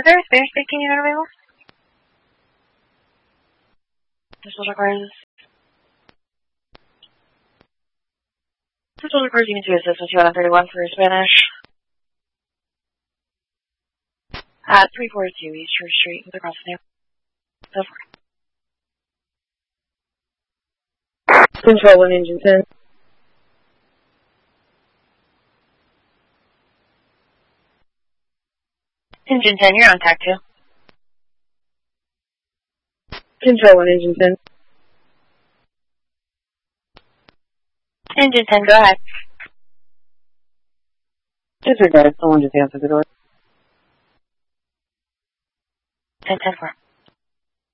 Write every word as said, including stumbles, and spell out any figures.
there a spare speaking unit available? This will require this will require unit two assistance two one thirty-one for Spanish. At three forty-two East Church Street with a crossing name. Go for it. Control one, engine ten. Engine ten, you're on tack two. Control one, engine ten. Engine ten, go ahead. Disregard, someone just answered the door. ten ten four.